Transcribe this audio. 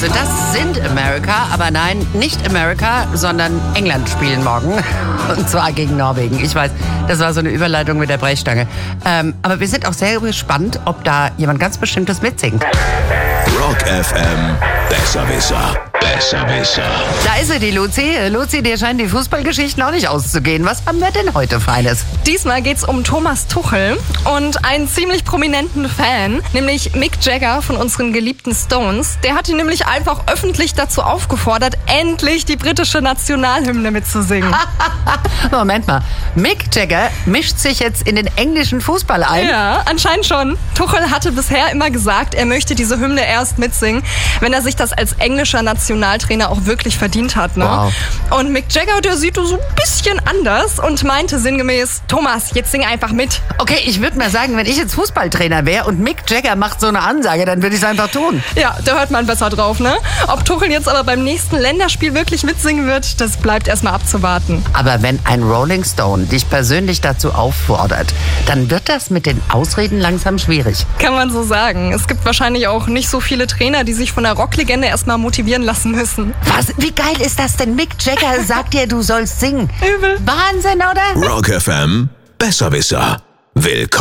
Also das sind America, aber nein, nicht America, sondern England spielen morgen. Und zwar gegen Norwegen. Ich weiß, das war so eine Überleitung mit der Brechstange. Aber wir sind auch sehr gespannt, ob da jemand ganz Bestimmtes mitsingt. Rock FM, Besserwisser. Besserwisser. Da ist sie, die Luzi. Luzi, dir scheinen die Fußballgeschichten auch nicht auszugehen. Was haben wir denn heute Feines? Diesmal geht's um Thomas Tuchel und einen ziemlich prominenten Fan, nämlich Mick Jagger von unseren geliebten Stones. Der hat ihn nämlich einfach öffentlich dazu aufgefordert, endlich die britische Nationalhymne mitzusingen. Moment mal, Mick Jagger mischt sich jetzt in den englischen Fußball ein? Ja, anscheinend schon. Tuchel hatte bisher immer gesagt, er möchte diese Hymne erst mitsingen, wenn er sich das als englischer Nationaltrainer auch wirklich verdient hat. Ne? Wow. Und Mick Jagger, der sieht so ein bisschen anders und meinte sinngemäß, Thomas, jetzt sing einfach mit. Okay, ich würde mal sagen, wenn ich jetzt Fußballtrainer wäre und Mick Jagger macht so eine Ansage, dann würde ich es einfach tun. Ja, da hört man besser drauf, ne? Ob Tuchel jetzt aber beim nächsten Länderspiel wirklich mitsingen wird, das bleibt erstmal abzuwarten. Aber wenn ein Rolling Stone dich persönlich dazu auffordert, dann wird das mit den Ausreden langsam schwierig. Kann man so sagen. Es gibt wahrscheinlich auch nicht so viele Trainer, die sich von der Rocklegende erstmal motivieren lassen müssen. Was? Wie geil ist das denn? Mick Jagger sagt dir, du sollst singen. Übel. Wahnsinn, oder? Rock FM, Besserwisser. Willkommen.